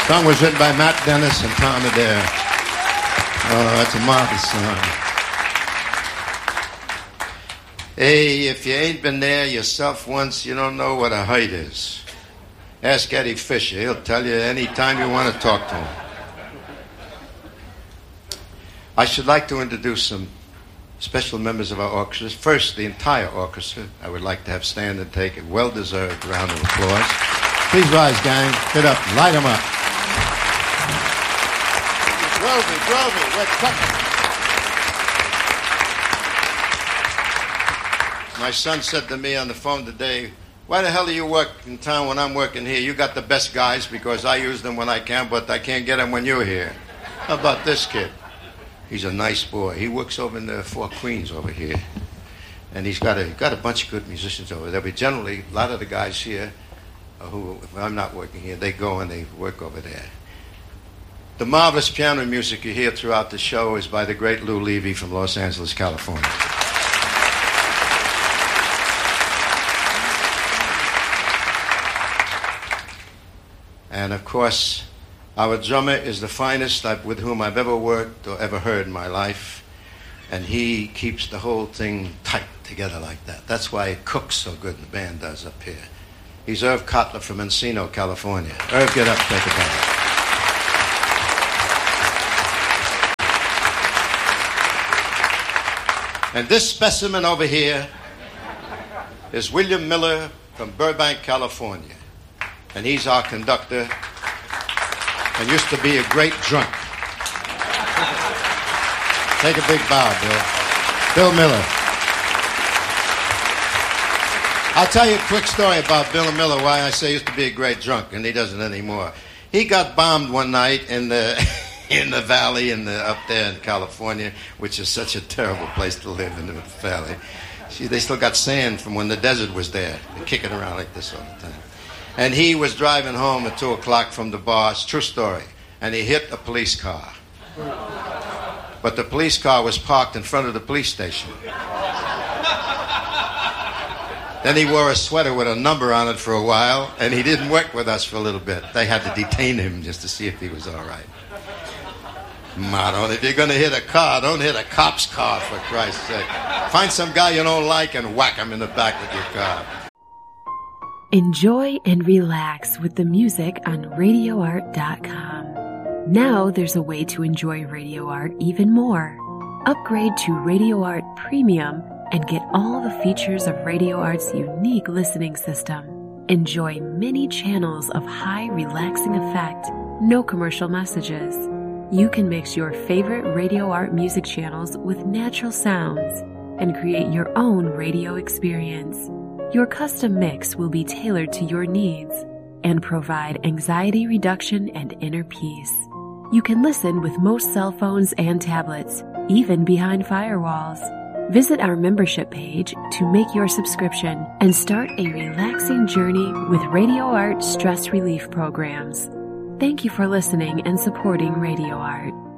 song was written by Matt Dennis and Tom Adair. Oh, that's a marvelous song. Hey, if you ain't been there yourself once, you don't know what a height is. Ask Eddie Fisher. He'll tell you any time you want to talk to him. I should like to introduce some special members of our orchestra. First, the entire orchestra. I would like to have stand and take a well-deserved round of applause. Please rise, gang. Get up. Light them up. Groovy, we're cooking. My son said to me on the phone today, why the hell do you work in town when I'm working here? You got the best guys because I use them when I can, but I can't get them when you're here. How about this kid? He's a nice boy. He works over in the Four Queens over here. And he's got a bunch of good musicians over there. But generally, a lot of the guys here who, if I'm not working here, they go and they work over there. The marvelous piano music you hear throughout the show is by the great Lou Levy from Los Angeles, California. And of course, our drummer is the finest with whom I've ever worked or ever heard in my life. And he keeps the whole thing tight together like that. That's why it cooks so good, the band does up here. He's Irv Kotler from Encino, California. Irv, get up, take a bow. And this specimen over here is William Miller from Burbank, California. And he's our conductor and used to be a great drunk. Take a big bow, Bill. Bill Miller. I'll tell you a quick story about Bill Miller, why I say he used to be a great drunk, and he doesn't anymore. He got bombed one night in the valley up there in California, which is such a terrible place to live in the valley. They still got sand from when the desert was there. They kick it around like this all the time. And he was driving home at 2 o'clock from the bar. It's a true story. And he hit a police car. But the police car was parked in front of the police station. Then he wore a sweater with a number on it for a while, and he didn't work with us for a little bit. They had to detain him just to see if he was all right. Motto, if you're going to hit a car, don't hit a cop's car, for Christ's sake. Find some guy you don't like and whack him in the back with your car. Enjoy and relax with the music on RadioArt.com. Now there's a way to enjoy Radio Art even more. Upgrade to Radio Art Premium and get all the features of Radio Art's unique listening system. Enjoy many channels of high relaxing effect, no commercial messages. You can mix your favorite Radio Art music channels with natural sounds and create your own radio experience. Your custom mix will be tailored to your needs and provide anxiety reduction and inner peace. You can listen with most cell phones and tablets, even behind firewalls. Visit our membership page to make your subscription and start a relaxing journey with Radio Art stress relief programs. Thank you for listening and supporting Radio Art.